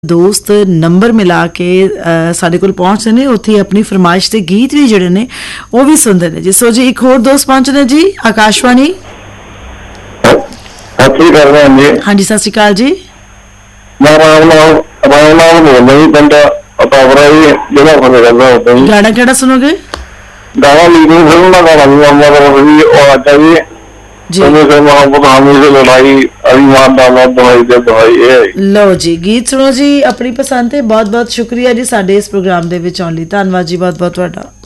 ਦੋਸਤ ਨੰਬਰ ਮਿਲਾ ਕੇ ਸਾਡੇ ਕੋਲ ਪਹੁੰਚਦੇ ਨੇ, ਉੱਥੇ ਆਪਣੀ ਫਰਮਾਇਸ਼ ਦੇ ਗੀਤ ਵੀ ਜਿਹੜੇ ਨੇ ਉਹ ਵੀ ਸੁਣਦੇ ਨੇ ਜੀ। ਸੋ ਜੀ ਇੱਕ ਹੋਰ ਦੋਸਤ ਪਹੁੰਚਦੇ ਨੇ ਜੀ, ਆਕਾਸ਼ਵਾਣੀ। ਹਾਂਜੀ ਸਤਿ ਸ਼੍ਰੀ ਅਕਾਲ ਜੀ। ਮੈਂ ਰਾਮ ਨਾਲ ਬੋਲਦਾ ਜੀ, ਪਿੰਡ ਅਤਾਵਰਾ ਜੀ, ਜ਼ਿਲ੍ਹਾ ਫਤਿਹਗੜ੍ਹ ਜੀ। ਗਾਣਾ ਕਿਹੜਾ ਸੁਣੋਗੇ? ਗਾਣਾ ਲੀਡਿੰਗ ਫਿਲਮ ਦਾ ਗਾਣਾ ਜੀ, ਉਹ ਆਟਾ ਜੀ ਜੀ ਮੁਹੱਬਤ ਹਮੇਸ਼ਾ ਲੜਾਈ ਅभिमान ਦਾ ਦਵਾਈ ਦੇ ਦਵਾਈ ਇਹ। ਲਓ ਜੀ ਗੀਤ ਸੁਣੋ ਜੀ ਆਪਣੀ ਪਸੰਦ ਤੇ। ਬਹੁਤ ਬਹੁਤ ਸ਼ੁਕਰੀਆ ਜੀ ਸਾਡੇ ਇਸ ਪ੍ਰੋਗਰਾਮ ਦੇ ਵਿੱਚ ਆਉਣ ਲਈ। ਧੰਨਵਾਦ ਜੀ ਬਹੁਤ ਬਹੁਤ ਤੁਹਾਡਾ।